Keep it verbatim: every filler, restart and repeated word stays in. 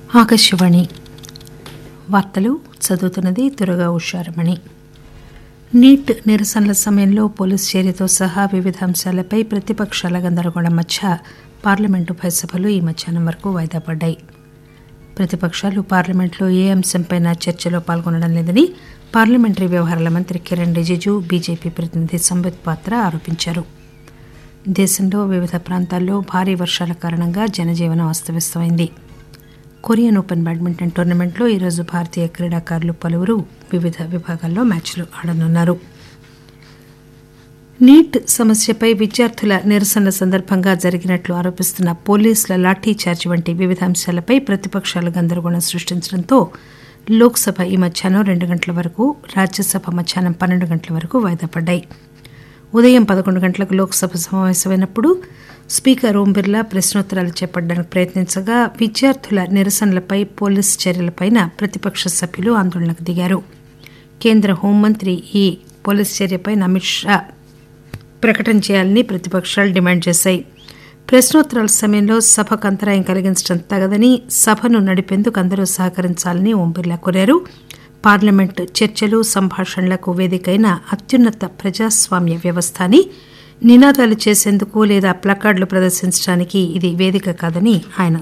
ఆకాశవాణి వార్తలు చదువుతున్నది దుర్గా ఉషారమణి. నీట్ నిరసనల సమయంలో పోలీసు చర్యతో సహా వివిధ అంశాలపై ప్రతిపక్షాల గందరగోళం మధ్య పార్లమెంటు ఉభయ సభలు ఈ మధ్యాహ్నం వరకు వాయిదా పడ్డాయి. ప్రతిపక్షాలు పార్లమెంట్లో ఏ అంశంపైనా చర్చలో పాల్గొనడం లేదని పార్లమెంటరీ వ్యవహారాల మంత్రి కిరణ్ రిజిజు, బీజేపీ ప్రతినిధి సంబిత్ పాత్ర ఆరోపించారు. దేశంలో వివిధ ప్రాంతాల్లో భారీ వర్షాల కారణంగా జనజీవనం అస్తవ్యస్తమైంది. కొరియన్ ఓపెన్ బ్యాడ్మింటన్ టోర్నమెంట్లో ఈరోజు భారతీయ క్రీడాకారులు పలువురు వివిధ విభాగాల్లో మ్యాచ్లు ఆడనున్నారు. నీట్ సమస్యపై విద్యార్థుల నిరసనల సందర్భంగా జరిగినట్లు ఆరోపిస్తున్న పోలీసుల లాఠీ చార్జ్ వంటి వివిధ అంశాలపై ప్రతిపక్షాలు గందరగోళం సృష్టించడంతో లోక్సభ ఈ మధ్యాహ్నం రెండు గంటల వరకు, రాజ్యసభ మధ్యాహ్నం పన్నెండు గంటల వరకు వాయిదా పడ్డాయి. ఉదయం పదకొండు గంటలకు లోక్సభ సమావేశమైనప్పుడు స్పీకర్ ఓం బిర్లా ప్రశ్నోత్తరాలు చేపట్టడానికి ప్రయత్నించగా విద్యార్థుల నిరసనలపై పోలీసు చర్యలపై ప్రతిపక్ష సభ్యులు ఆందోళనకు దిగారు. కేంద్ర హోంమంత్రి ఈ పోలీసు చర్యపై అమిత్ షా ప్రకటన చేయాలని ప్రతిపక్షాలు డిమాండ్ చేశాయి. ప్రశ్నోత్తరాల సమయంలో సభకు అంతరాయం కలిగించడం తగదని, సభను నడిపేందుకు అందరూ సహకరించాలని ఓం బిర్లా కోరారు. పార్లమెంటు చర్చలు, సంభాషణలకు వేదికైన అత్యున్నత ప్రజాస్వామ్య వ్యవస్థ అని, నినాదాలు చేసేందుకు లేదా ప్లకార్డులు ప్రదర్శించడానికి ఇది వేదిక కాదని ఆయన